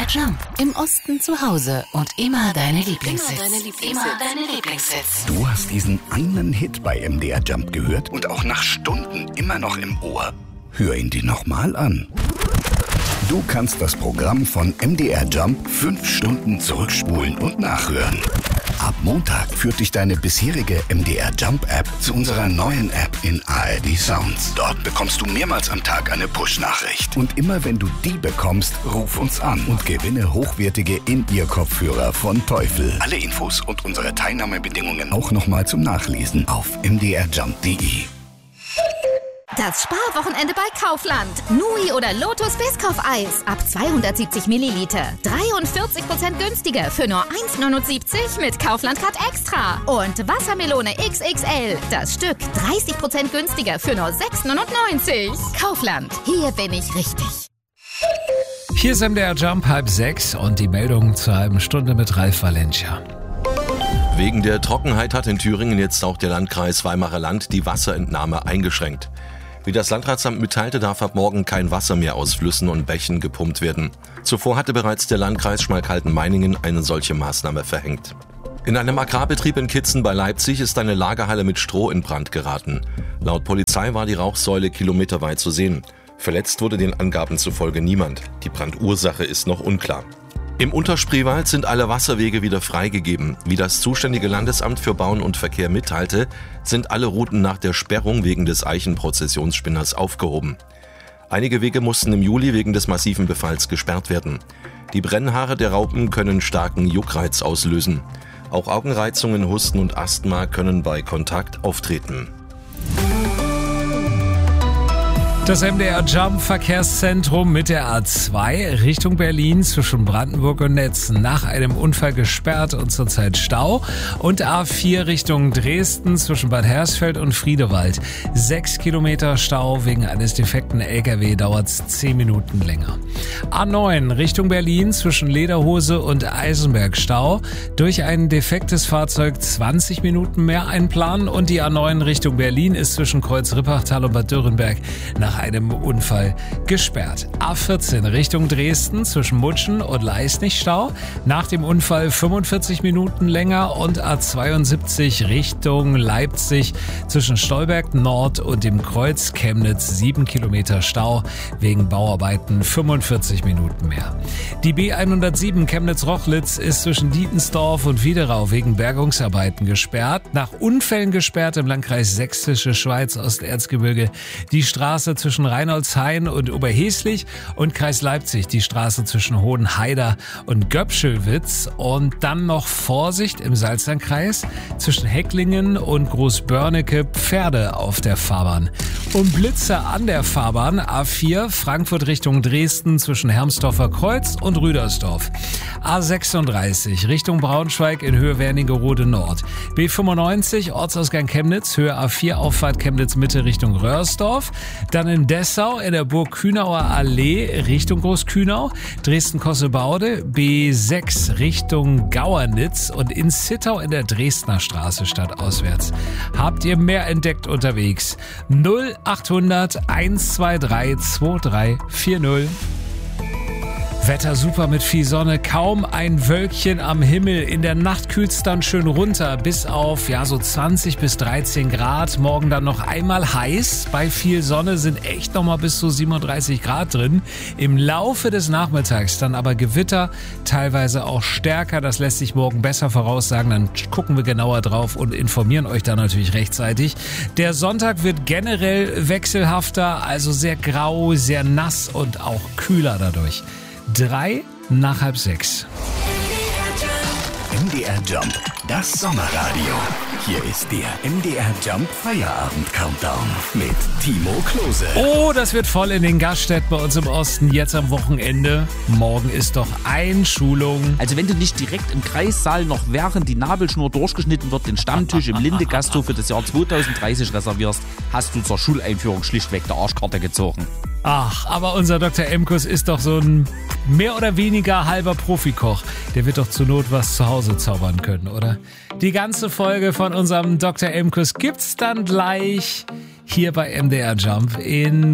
MDR Jump. Im Osten zu Hause und immer deine Lieblingshits. Du hast diesen einen Hit bei MDR Jump gehört und auch nach Stunden immer noch im Ohr. Hör ihn dir nochmal an. Du kannst das Programm von MDR Jump 5 Stunden zurückspulen und nachhören. Ab Montag führt dich deine bisherige MDR Jump App zu unserer neuen App in ARD Sounds. Dort bekommst du mehrmals am Tag eine Push-Nachricht. Und immer wenn du die bekommst, ruf uns an und gewinne hochwertige In-Ear-Kopfhörer von Teufel. Alle Infos und unsere Teilnahmebedingungen auch nochmal zum Nachlesen auf mdrjump.de. Das Sparwochenende bei Kaufland. Nui oder Lotus Biscoff-Eis ab 270 Milliliter. 43% günstiger für nur 1,79 mit Kaufland Card Extra. Und Wassermelone XXL. Das Stück 30% günstiger für nur 6,99. Kaufland. Hier bin ich richtig. Hier ist MDR Jump 5:30 und die Meldung zur halben Stunde mit Ralf Valencia. Wegen der Trockenheit hat in Thüringen jetzt auch der Landkreis Weimarer Land die Wasserentnahme eingeschränkt. Wie das Landratsamt mitteilte, darf ab morgen kein Wasser mehr aus Flüssen und Bächen gepumpt werden. Zuvor hatte bereits der Landkreis Schmalkalden-Meiningen eine solche Maßnahme verhängt. In einem Agrarbetrieb in Kitzen bei Leipzig ist eine Lagerhalle mit Stroh in Brand geraten. Laut Polizei war die Rauchsäule kilometerweit zu sehen. Verletzt wurde den Angaben zufolge niemand. Die Brandursache ist noch unklar. Im Unterspreewald sind alle Wasserwege wieder freigegeben. Wie das zuständige Landesamt für Bauen und Verkehr mitteilte, sind alle Routen nach der Sperrung wegen des Eichenprozessionsspinners aufgehoben. Einige Wege mussten im Juli wegen des massiven Befalls gesperrt werden. Die Brennhaare der Raupen können starken Juckreiz auslösen. Auch Augenreizungen, Husten und Asthma können bei Kontakt auftreten. Das MDR Jump Verkehrszentrum mit der A2 Richtung Berlin zwischen Brandenburg und Netzen nach einem Unfall gesperrt und zurzeit Stau. Und A4 Richtung Dresden zwischen Bad Hersfeld und Friedewald. 6 Kilometer Stau wegen eines defekten LKW, dauert 10 Minuten länger. A9 Richtung Berlin zwischen Lederhose und Eisenberg Stau. Durch ein defektes Fahrzeug 20 Minuten mehr einplanen. Und die A9 Richtung Berlin ist zwischen Kreuz-Rippachtal und Bad Dürrenberg nach einem Unfall gesperrt. A14 Richtung Dresden zwischen Mutschen und Leisnig Stau. Nach dem Unfall 45 Minuten länger. Und A72 Richtung Leipzig zwischen Stolberg Nord und dem Kreuz Chemnitz 7 Kilometer Stau. Wegen Bauarbeiten 45 Minuten mehr. Die B107 Chemnitz-Rochlitz ist zwischen Dietensdorf und Wiederau wegen Bergungsarbeiten gesperrt. Nach Unfällen gesperrt im Landkreis Sächsische Schweiz Osterzgebirge die Straße zwischen Reinoldshain und Oberheslich und Kreis Leipzig die Straße zwischen Hohenhaider und Göpschelwitz. Und dann noch Vorsicht im Salzlandkreis zwischen Hecklingen und Großbörnecke, Pferde auf der Fahrbahn. Und Blitze an der Fahrbahn A4 Frankfurt Richtung Dresden zwischen Hermsdorfer Kreuz und Rüdersdorf. A36 Richtung Braunschweig in Höhe Wernigerode Nord. B95 Ortsausgang Chemnitz, Höhe A4 Auffahrt Chemnitz Mitte Richtung Röhrsdorf. Dann in Dessau in der Burg Kühnauer Allee Richtung Großkühnau. Dresden-Kossebaude B6 Richtung Gauernitz und in Zittau in der Dresdner Straße stadtauswärts. Habt ihr mehr entdeckt unterwegs? 0800 123 2340. Wetter super mit viel Sonne, kaum ein Wölkchen am Himmel. In der Nacht kühlt's dann schön runter bis auf so 20 bis 13 Grad. Morgen dann noch einmal heiß. Bei viel Sonne sind echt noch mal bis zu 37 Grad drin. Im Laufe des Nachmittags dann aber Gewitter, teilweise auch stärker. Das lässt sich morgen besser voraussagen. Dann gucken wir genauer drauf und informieren euch dann natürlich rechtzeitig. Der Sonntag wird generell wechselhafter, also sehr grau, sehr nass und auch kühler dadurch. 5:03. MDR Jump, das Sommerradio. Hier ist der MDR Jump Feierabend Countdown mit Timo Klose. Oh, das wird voll in den Gaststätten bei uns im Osten jetzt am Wochenende. Morgen ist doch Einschulung. Also wenn du nicht direkt im Kreissaal noch während die Nabelschnur durchgeschnitten wird, den Stammtisch im Linde Gasthof für das Jahr 2030 reservierst, hast du zur Schuleinführung schlichtweg der Arschkarte gezogen. Ach, aber unser Dr. Emkus ist doch so ein mehr oder weniger halber Profikoch. Der wird doch zur Not was zu Hause zaubern können, oder? Die ganze Folge von unserem Dr. Emkus gibt's dann gleich hier bei MDR Jump in